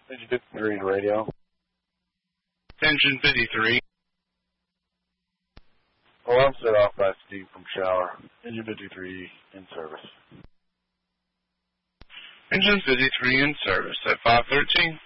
Engine 53 to radio. Engine 53. Alarm set off by Steve from shower. Engine 53 in service. Engine 53 in service at 513.